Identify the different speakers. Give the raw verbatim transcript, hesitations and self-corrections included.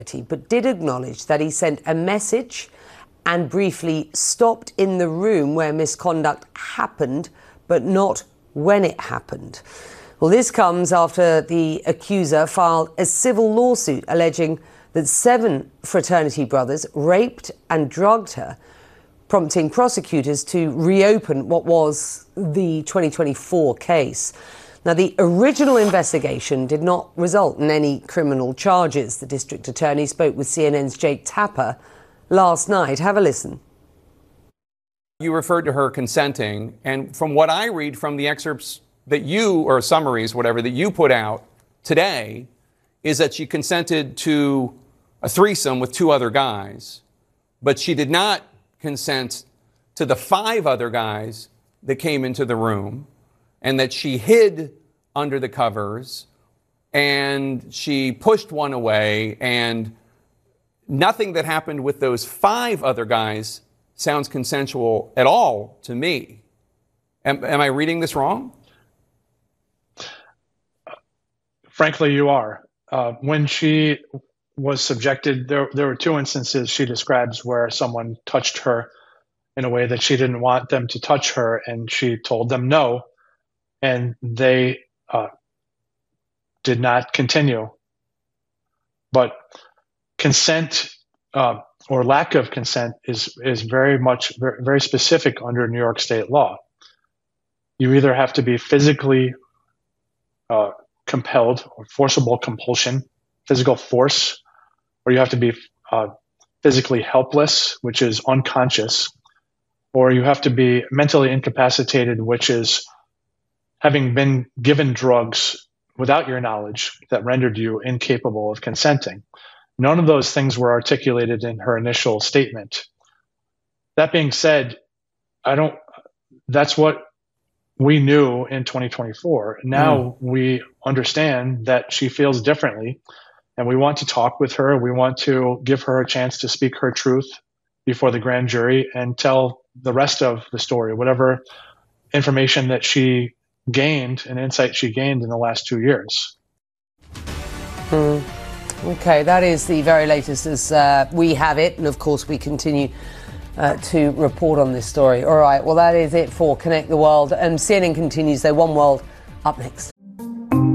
Speaker 1: but did acknowledge that he sent a message and briefly stopped in the room where misconduct happened, but not when it happened. Well, this comes after the accuser filed a civil lawsuit alleging that seven fraternity brothers raped and drugged her, prompting prosecutors to reopen what was the twenty twenty-four case. Now, the original investigation did not result in any criminal charges. The district attorney spoke with C N N's Jake Tapper last night. Have a listen.
Speaker 2: You referred to her consenting, and from what I read from the excerpts that you, or summaries, whatever, that you put out today, is that she consented to a threesome with two other guys, but she did not consent to the five other guys that came into the room, and that she hid under the covers, and she pushed one away, and nothing that happened with those five other guys sounds consensual at all to me. Am, am I reading this wrong?
Speaker 3: Frankly, you are. Uh, when she was subjected, there, there were two instances she describes where someone touched her in a way that she didn't want them to touch her, and she told them no, and they uh, did not continue. But consent uh, or lack of consent is is very much very, very specific under New York state law. You either have to be physically uh, compelled or forcible compulsion, physical force, or you have to be uh, physically helpless, which is unconscious, or you have to be mentally incapacitated, which is having been given drugs without your knowledge that rendered you incapable of consenting. None of those things were articulated in her initial statement. That being said, I don't, that's what we knew in twenty twenty-four. Now mm. we understand that she feels differently, and we want to talk with her. We want to give her a chance to speak her truth before the grand jury and tell the rest of the story, whatever information that she gained and insight she gained in the last two years.
Speaker 1: Mm. Okay, that is the very latest as uh, we have it. And of course, we continue uh, to report on this story. All right, well, that is it for Connect the World. And C N N continues, though. One World up next.